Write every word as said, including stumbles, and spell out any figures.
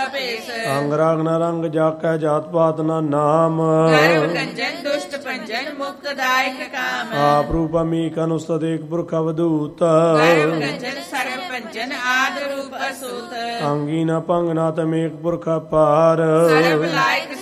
ਕਾ ਭੇਸ। ਅੰਗ ਰਾਗ ਨ ਰੰਗ ਜਾਕੈ ਜਾਤ ਪਾਤ ਨ ਨਾਮ। ਗਰਭ ਗੰਜਨ ਦੁਸ਼ਟ ਭੰਜਨ ਮੁਕਤ ਦਾਇਕ ਕਾਮ। ਆਪ ਰੂਪ ਅਮੀਕ ਅਨੁਸਤਤ ਏਕ ਪੁਰਖ ਅਵਧੂਤ। ਗਰਭ ਗੰਜਨ ਸਰਬ ਭੰਜਨ ਆਦ ਰੂਪ ਅਸੂਤ। ਅੰਗੀ ਨ ਭੰਗ ਨ ਤਮੇਕ ਪੁਰਖ ਅਪਾਰ। ਸਰਬ ਲਾਇਕ